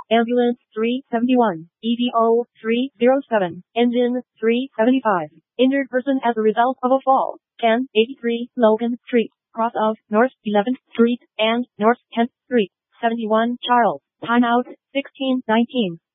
Ambulance 371, EDO 307, Engine 375. Injured person as a result of a fall. 1083 Logan Street, cross of North 11th Street and North 10th Street. 71 Charles. Timeout 1619.